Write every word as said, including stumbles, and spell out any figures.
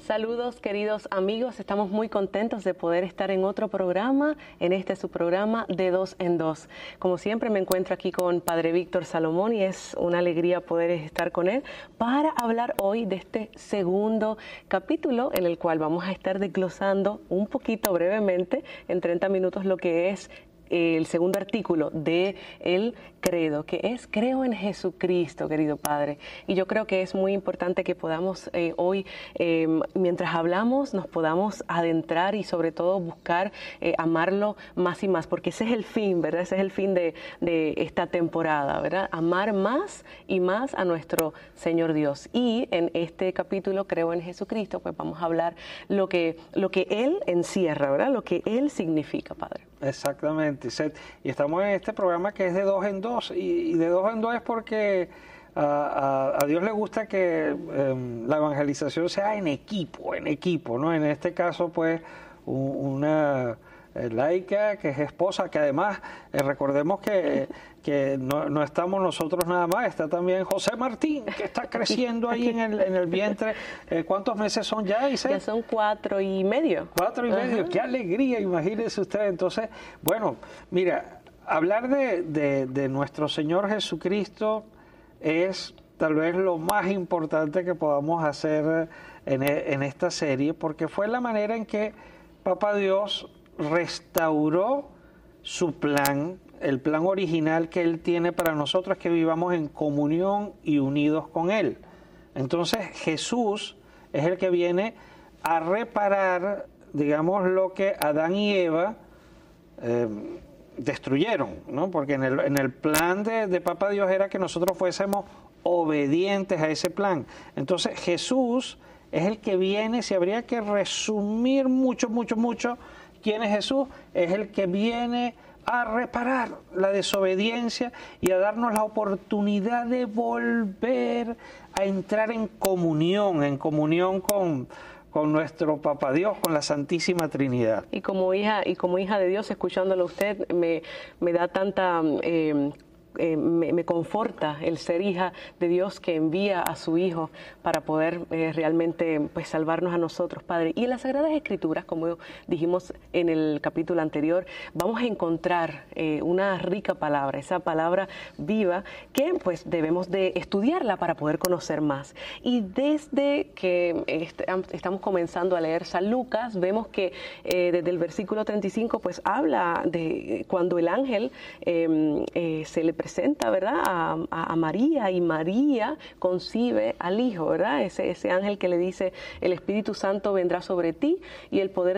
Saludos queridos amigos, estamos muy contentos de poder estar en otro programa, en este su programa de dos en dos. Como siempre me encuentro aquí con Padre Víctor Salomón y es una alegría poder estar con él para hablar hoy de este segundo capítulo en el cual vamos a estar desglosando un poquito brevemente en treinta minutos lo que es el segundo artículo de el credo, que es creo en Jesucristo, querido Padre. Y yo creo que es muy importante que podamos eh, hoy, eh, mientras hablamos, nos podamos adentrar y sobre todo buscar eh, amarlo más y más, porque ese es el fin, ¿verdad? Ese es el fin de, de esta temporada, ¿verdad? Amar más y más a nuestro Señor Dios. Y en este capítulo, creo en Jesucristo, pues vamos a hablar lo que, lo que Él encierra, ¿verdad? Lo que Él significa, Padre. Exactamente, Seth. Y estamos en este programa que es de dos en dos, y, y de dos en dos es porque a, a, a Dios le gusta que eh, la evangelización sea en equipo, en equipo, ¿no? En este caso, pues, un, una eh, laica que es esposa, que además, eh, recordemos que, que no, no estamos nosotros nada más, está también José Martín, que está creciendo ahí en el, en el vientre. Eh, ¿Cuántos meses son ya, Isel? Ya son cuatro y medio. Cuatro y medio, Ajá. Qué alegría, imagínense ustedes. Entonces, bueno, mira, hablar de, de, de nuestro Señor Jesucristo es tal vez lo más importante que podamos hacer en, en esta serie, porque fue la manera en que Papá Dios restauró su plan, el plan original que Él tiene para nosotros, que vivamos en comunión y unidos con Él. Entonces Jesús es el que viene a reparar, digamos, lo que Adán y Eva eh, destruyeron, ¿no? Porque en el, en el plan de, de Papá Dios era que nosotros fuésemos obedientes a ese plan. Entonces Jesús es el que viene, si habría que resumir mucho, mucho, mucho, ¿quién es Jesús? Es el que viene a reparar la desobediencia y a darnos la oportunidad de volver a entrar en comunión, en comunión con, con nuestro Papá Dios, con la Santísima Trinidad. Y como hija, y como hija de Dios, escuchándolo a usted, me, me da tanta... Eh, Eh, me, me conforta el ser hija de Dios que envía a su Hijo para poder eh, realmente pues salvarnos a nosotros, Padre. Y en las Sagradas Escrituras, como dijimos en el capítulo anterior, vamos a encontrar eh, una rica palabra, esa palabra viva que pues debemos de estudiarla para poder conocer más. Y desde que est estamos comenzando a leer San Lucas, vemos que eh, desde el versículo treinta y cinco pues habla de cuando el ángel eh, eh, se le presenta, ¿verdad?, a, a, a María, y María concibe al Hijo, ¿verdad? Ese, ese ángel que le dice, el Espíritu Santo vendrá sobre ti y el poder